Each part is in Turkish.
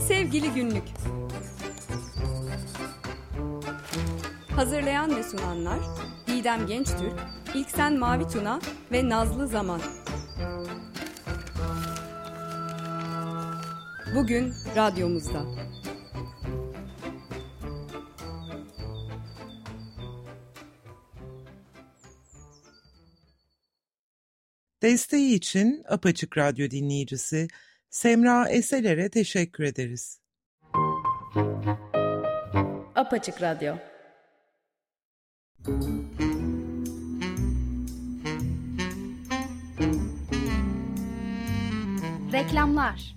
Sevgili Günlük. Hazırlayan ve sunanlar Didem Gençtürk, İlksen Mavituna ve Nazlı Zaman. Bugün radyomuzda. Desteği için Apaçık Radyo dinleyicisi Semra Eseler'e teşekkür ederiz. Apaçık Radyo. Reklamlar.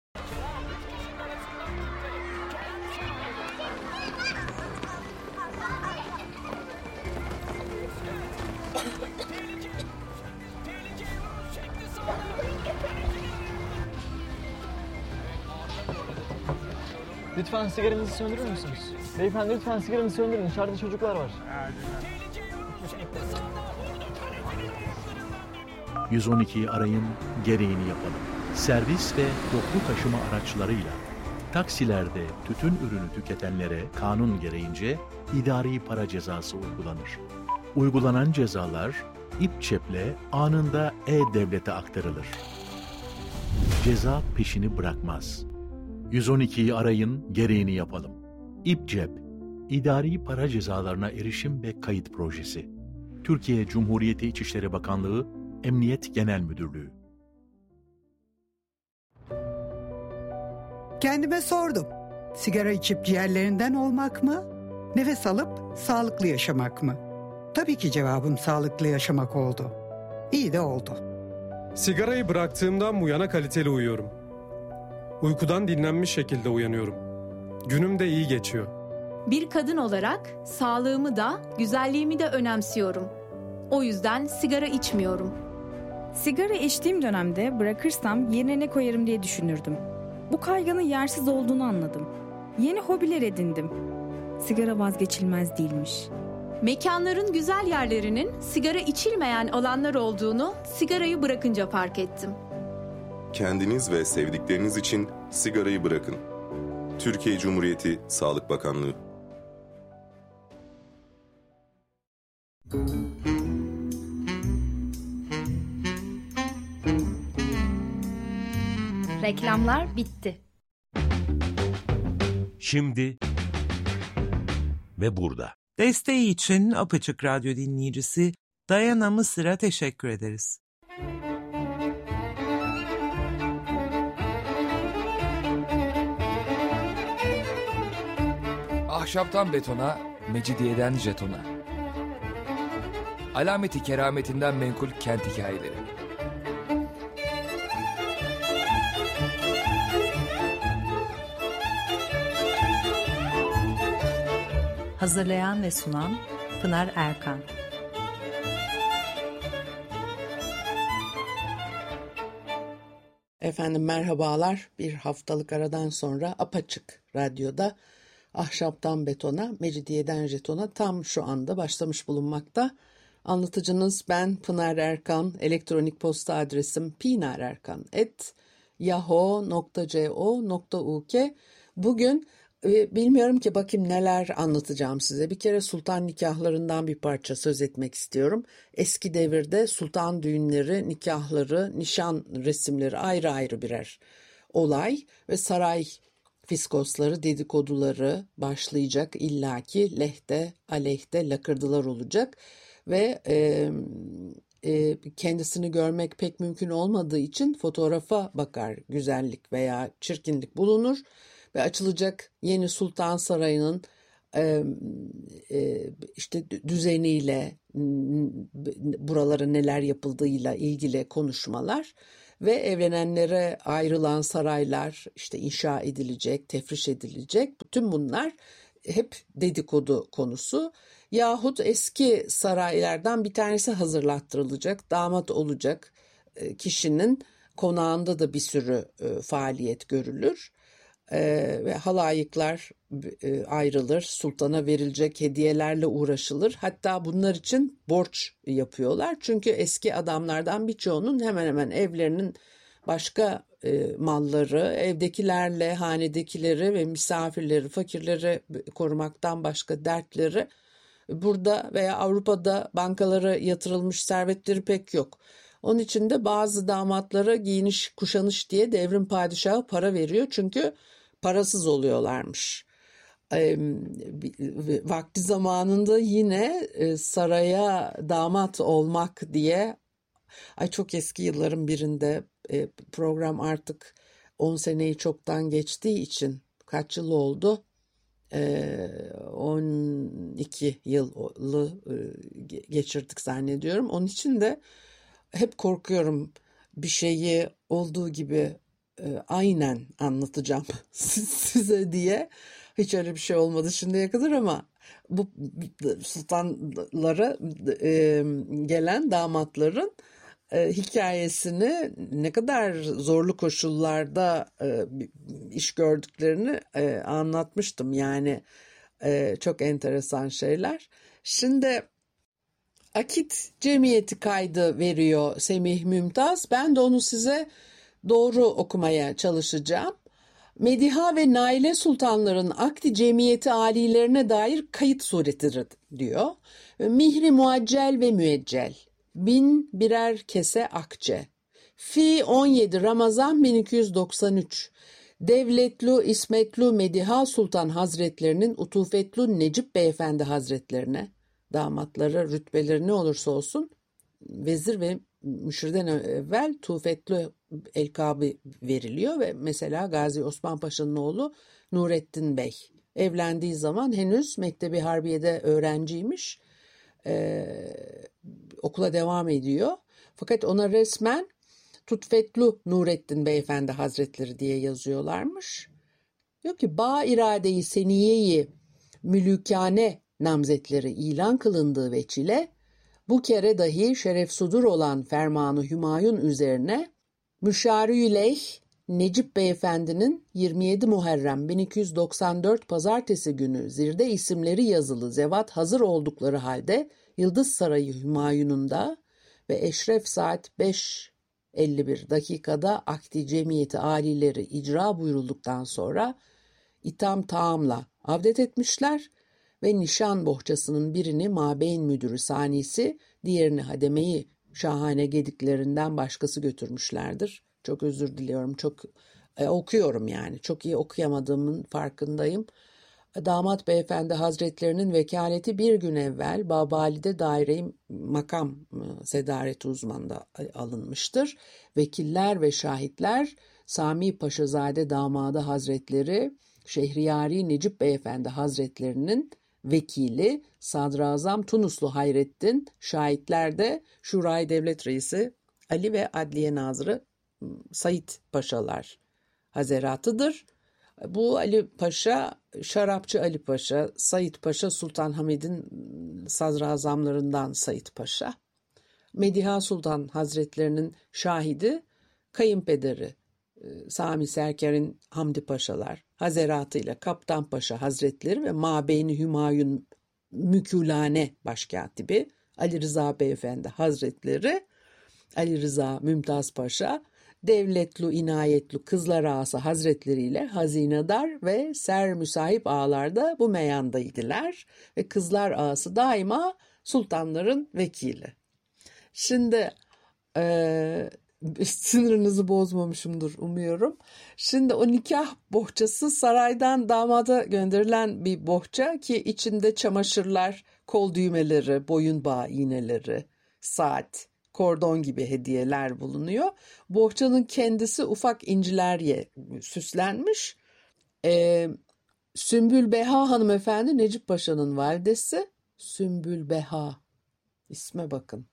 Lütfen sigaranızı söndürür müsünüz? Beyefendi lütfen sigaranızı söndürün. Dışarıda çocuklar var. 112'yi arayın, gereğini yapalım. Servis ve toplu taşıma araçlarıyla taksilerde tütün ürünü tüketenlere kanun gereğince idari para cezası uygulanır. Uygulanan cezalar İPÇEP'le anında E-Devlet'e aktarılır. Ceza peşini bırakmaz. 112'yi arayın, gereğini yapalım. İPCEP, İdari Para Cezalarına Erişim ve Kayıt Projesi. Türkiye Cumhuriyeti İçişleri Bakanlığı, Emniyet Genel Müdürlüğü. Kendime sordum. Sigara içip ciğerlerinden olmak mı? Nefes alıp sağlıklı yaşamak mı? Tabii ki cevabım sağlıklı yaşamak oldu. İyi de oldu. Sigarayı bıraktığımdan bu yana kaliteli uyuyorum. Uykudan dinlenmiş şekilde uyanıyorum. Günüm de iyi geçiyor. Bir kadın olarak sağlığımı da, güzelliğimi de önemsiyorum. O yüzden sigara içmiyorum. Sigara içtiğim dönemde bırakırsam yerine ne koyarım diye düşünürdüm. Bu kaygının yersiz olduğunu anladım. Yeni hobiler edindim. Sigara vazgeçilmez değilmiş. Mekanların güzel yerlerinin sigara içilmeyen alanlar olduğunu sigarayı bırakınca fark ettim. Kendiniz ve sevdikleriniz için sigarayı bırakın. Türkiye Cumhuriyeti Sağlık Bakanlığı. Reklamlar bitti. Şimdi ve burada. Desteği için Apaçık Radyo dinleyicisi Dayana Mısır'a teşekkür ederiz. Ahşaptan betona, mecidiyeden jetona. Alameti kerametinden menkul kent hikayeleri. Hazırlayan ve sunan Pınar Erkan. Efendim merhabalar. Bir haftalık aradan sonra Apaçık Radyo'da Ahşaptan Betona, Mecidiyeden Jeton'a tam şu anda başlamış bulunmakta. Anlatıcınız ben Pınar Erkan. Elektronik posta adresim pinarerkan@yahoo.co.uk. Bugün bilmiyorum ki bakayım neler anlatacağım size. Bir kere sultan nikahlarından bir parça söz etmek istiyorum. Eski devirde sultan düğünleri, nikahları, nişan resimleri ayrı ayrı birer olay ve saray fiskosları, dedikoduları başlayacak, illaki lehte, aleyhte lakırdılar olacak ve kendisini görmek pek mümkün olmadığı için fotoğrafa bakar, güzellik veya çirkinlik bulunur ve açılacak yeni Sultan Sarayı'nın işte düzeniyle, buralara neler yapıldığıyla ilgili konuşmalar ve evlenenlere ayrılan saraylar işte inşa edilecek, tefriş edilecek. Tüm bunlar hep dedikodu konusu. Yahut eski saraylardan bir tanesi hazırlattırılacak, damat olacak kişinin konağında da bir sürü faaliyet görülür. Ve halayıklar ayrılır, sultana verilecek hediyelerle uğraşılır. Hatta bunlar için borç yapıyorlar. Çünkü eski adamlardan birçoğunun hemen hemen evlerinin başka malları, evdekilerle hanedekileri ve misafirleri, fakirleri korumaktan başka dertleri burada veya Avrupa'da bankalara yatırılmış servetleri pek yok. Onun için de bazı damatlara giyiniş kuşanış diye devrim padişahı para veriyor çünkü parasız oluyorlarmış. Vakti zamanında yine saraya damat olmak diye, çok eski yılların birinde, program artık 10 seneyi çoktan geçtiği için kaç yıl oldu? 12 yılı geçirdik zannediyorum. Onun için de hep korkuyorum bir şeyi olduğu gibi aynen anlatacağım size diye. Hiç öyle bir şey olmadı şimdiye kadar ama bu sultanlara gelen damatların hikayesini, ne kadar zorlu koşullarda iş gördüklerini anlatmıştım. Yani çok enteresan şeyler. Şimdi Akit Cemiyeti kaydı veriyor Semih Mümtaz. Ben de onu size doğru okumaya çalışacağım. Mediha ve Naile Sultanların Akdi Cemiyeti alilerine dair kayıt suretidir diyor. Mihri muaccel ve müeccel. 1000 birer kese akçe. Fi 17 Ramazan 1293. Devletlu İsmetlu Mediha Sultan Hazretlerinin Utufetlu Necip Beyefendi Hazretlerine, damatları rütbeleri ne olursa olsun vezir ve müşirden evvel Tufetlu elkabı veriliyor ve mesela Gazi Osman Paşa'nın oğlu Nurettin Bey evlendiği zaman henüz Mektebi Harbiye'de öğrenciymiş. Okula devam ediyor. Fakat ona resmen Tutfetlu Nurettin Beyefendi Hazretleri diye yazıyorlarmış. Diyor ki ba iradeyi seniyeyi mülükane namzetleri ilan kılındığı veçile bu kere dahi şerefsudur olan fermanı Hümayun üzerine müşari-üleyh Necip Beyefendi'nin 27 Muharrem 1294 Pazartesi günü zirde isimleri yazılı zevat hazır oldukları halde Yıldız Sarayı Hümayun'unda ve eşref saat 5:51 dakikada Akdi Cemiyeti alileri icra buyurulduktan sonra itham taamla avdet etmişler ve nişan bohçasının birini Mabeyn Müdürü Sanisi, diğerini Hademe-i Şahane Gediklerinden başkası götürmüşlerdir. Çok özür diliyorum, çok okuyorum yani, çok iyi okuyamadığımın farkındayım. Damat Beyefendi Hazretlerinin vekaleti bir gün evvel Babali'de daire-i makam sedareti uzmanında alınmıştır. Vekiller ve şahitler Sami Paşazade Damadı Hazretleri, Şehriyari Necip Beyefendi Hazretlerinin vekili Sadrazam Tunuslu Hayrettin, şahitler de Şurayı Devlet Reisi Ali ve Adliye Nazırı Said Paşalar Hazeratıdır. Bu Ali Paşa, Şarapçı Ali Paşa, Said Paşa Sultan Hamid'in sadrazamlarından Said Paşa. Mediha Sultan Hazretlerinin şahidi kayınpederi Sami Serker'in Hamdi Paşalar Hazeratıyla Kaptan Paşa Hazretleri ve Mabeyni Hümayun Mükülane Başkatibi Ali Rıza Beyefendi Hazretleri, Ali Rıza Mümtaz Paşa, Devletlu İnayetlu Kızlar Ağası Hazretleri ile hazinedar ve ser müsahip ağalarda bu meyandaydılar ve Kızlar Ağası daima sultanların vekili. Şimdi sınırınızı bozmamışımdır umuyorum. Şimdi o nikah bohçası saraydan damada gönderilen bir bohça ki içinde çamaşırlar, kol düğmeleri, boyun bağı iğneleri, saat, kordon gibi hediyeler bulunuyor. Bohçanın kendisi ufak incilerle süslenmiş. Sümbül Beha hanımefendi Necip Paşa'nın validesi. Sümbül Beha. İsme bakın.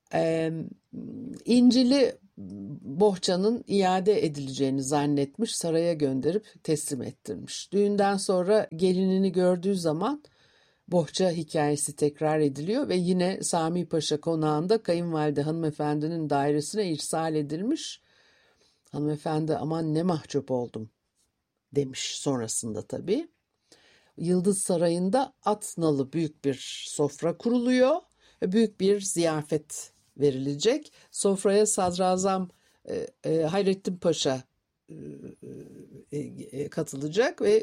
İncili bohçanın iade edileceğini zannetmiş, saraya gönderip teslim ettirmiş. Düğünden sonra gelinini gördüğü zaman bohça hikayesi tekrar ediliyor ve yine Sami Paşa konağında kayınvalide hanımefendinin dairesine irsal edilmiş. Hanımefendi aman ne mahcup oldum demiş sonrasında tabii. Yıldız Sarayı'nda at nalı büyük bir sofra kuruluyor ve büyük bir ziyafet verilecek. Sofraya Sadrazam Hayrettin Paşa katılacak ve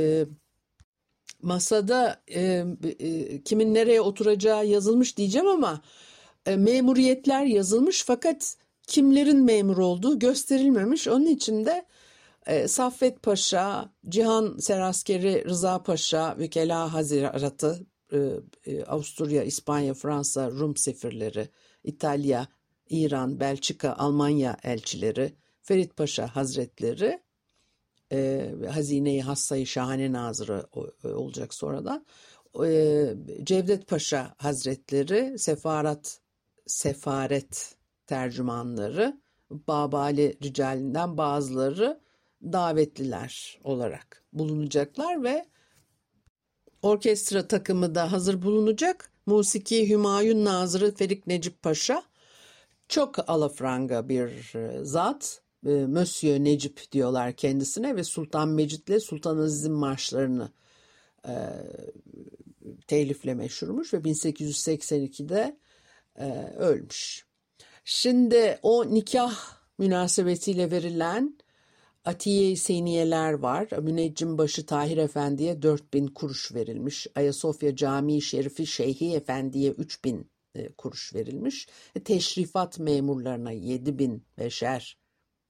masada kimin nereye oturacağı yazılmış diyeceğim ama memuriyetler yazılmış fakat kimlerin memur olduğu gösterilmemiş. Onun için de Saffet Paşa, Cihan Seraskeri Rıza Paşa, Vekela Haziratı, Avusturya, İspanya, Fransa, Rum sefirleri, İtalya, İran, Belçika, Almanya elçileri, Ferit Paşa Hazretleri, Hazine-i Hassayı Şahane Nazırı olacak sonradan, Cevdet Paşa Hazretleri, sefaret tercümanları, Babali ricalinden bazıları davetliler olarak bulunacaklar ve orkestra takımı da hazır bulunacak. Musiki Hümayun Nazırı Ferik Necip Paşa, çok alafranga bir zat. Monsieur Necip diyorlar kendisine ve Sultan Mecit'le Sultan Aziz'in marşlarını telifle meşhurmuş ve 1882'de ölmüş. Şimdi o nikah münasebetiyle verilen atiye-i seniyeler var. Müneccim başı Tahir Efendi'ye 4000 kuruş verilmiş. Ayasofya Camii Şerifi Şeyhi Efendi'ye 3000 kuruş verilmiş. Teşrifat memurlarına 7500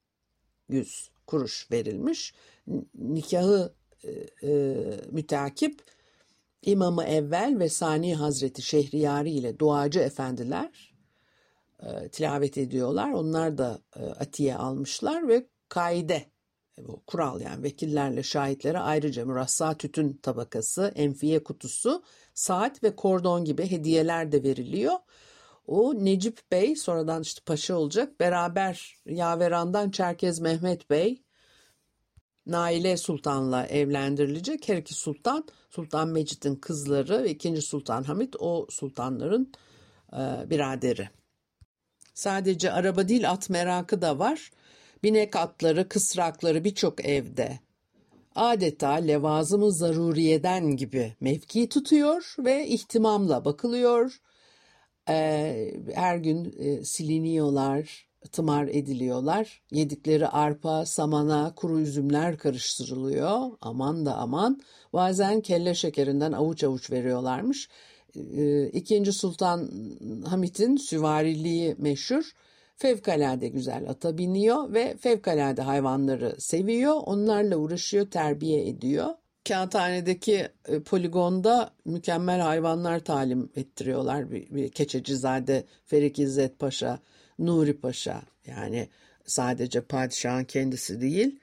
kuruş verilmiş. Nikahı müteakip İmam-ı Evvel ve Sani Hazreti Şehriyari ile duacı efendiler tilavet ediyorlar. Onlar da atiye almışlar ve kaide, kural yani vekillerle şahitlere ayrıca mürassa tütün tabakası, enfiye kutusu, saat ve kordon gibi hediyeler de veriliyor. O Necip Bey sonradan işte paşa olacak. Beraber Yaveran'dan Çerkez Mehmet Bey Naile Sultan'la evlendirilecek. Her iki sultan, Sultan Mecit'in kızları ve 2. Sultan Hamit o sultanların biraderi. Sadece araba değil at merakı da var. Binek atları, kısrakları birçok evde adeta levazım-ı zaruriyeden gibi mevki tutuyor ve ihtimamla bakılıyor. Her gün siliniyorlar, tımar ediliyorlar. Yedikleri arpa, samana, kuru üzümler karıştırılıyor. Aman da aman. Bazen kelle şekerinden avuç avuç veriyorlarmış. 2. Sultan Hamit'in süvariliği meşhur. Fevkalade güzel ata biniyor ve fevkalade hayvanları seviyor. Onlarla uğraşıyor, terbiye ediyor. Kağıthane'deki poligonda mükemmel hayvanlar talim ettiriyorlar. Bir Keçecizade, Ferik İzzet Paşa, Nuri Paşa, yani sadece padişahın kendisi değil,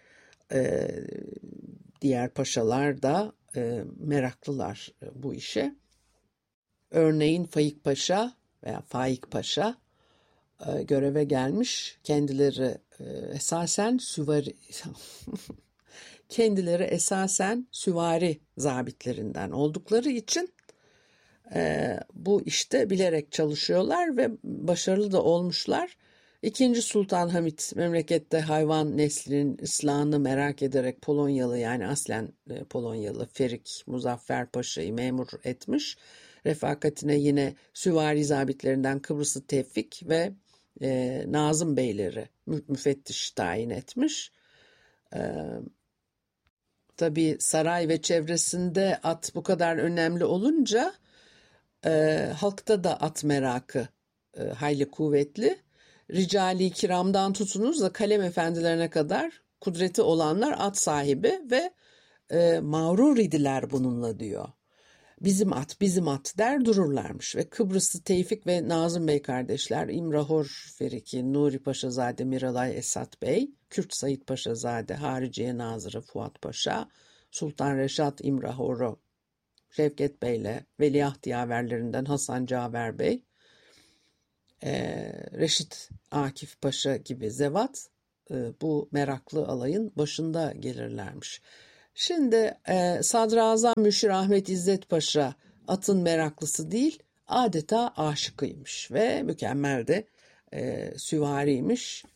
diğer paşalar da meraklılar bu işe. Örneğin Faik Paşa veya Faik Paşa göreve gelmiş. Kendileri esasen süvari zabitlerinden oldukları için bu işte bilerek çalışıyorlar ve başarılı da olmuşlar. 2. Sultan Hamit memlekette hayvan neslinin ıslahını merak ederek Polonyalı, yani aslen Polonyalı Ferik Muzaffer Paşa'yı memur etmiş. Refakatine yine süvari zabitlerinden Kıbrıslı Tevfik ve Nazım Beyleri müfettiş tayin etmiş. Tabii saray ve çevresinde at bu kadar önemli olunca halkta da at merakı hayli kuvvetli. Ricali kiramdan tutunuz da kalem efendilerine kadar kudreti olanlar at sahibi ve mağrur idiler bununla diyor. Bizim at, bizim at der dururlarmış ve Kıbrıslı Tevfik ve Nazım Bey kardeşler, İmrahor Feriki, Nuri Paşazade, Miralay Esat Bey, Kürt Said Paşazade, Hariciye Nazırı Fuat Paşa, Sultan Reşat İmrahor'u Şevket Bey'le veliaht yaverlerinden Hasan Caver Bey, Reşit Akif Paşa gibi zevat bu meraklı alayın başında gelirlermiş. Şimdi Sadrazam Müşir Ahmet İzzet Paşa atın meraklısı değil, adeta aşıkıymış ve mükemmel de süvariymiş.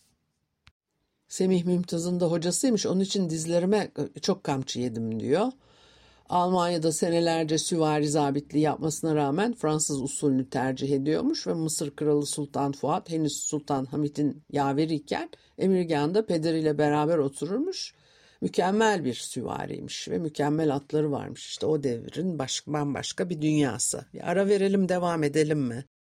Semih Mümtaz'ın da hocasıymış, onun için dizlerime çok kamçı yedim diyor. Almanya'da senelerce süvari zabitliği yapmasına rağmen Fransız usulünü tercih ediyormuş ve Mısır Kralı Sultan Fuat henüz Sultan Hamit'in yaveriyken Emirgan'da pederiyle beraber otururmuş. Mükemmel bir süvariymiş ve mükemmel atları varmış. İşte o devrin bambaşka bir dünyası. Bir ara verelim, devam edelim mi?